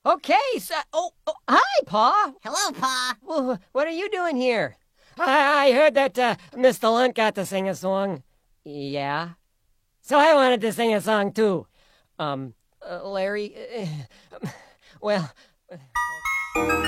Okay, so, hi, Pa. Hello, Pa. Well, what are you doing here? I heard that Mr. Lunt got to sing a song. Yeah? So I wanted to sing a song, too. Larry, well...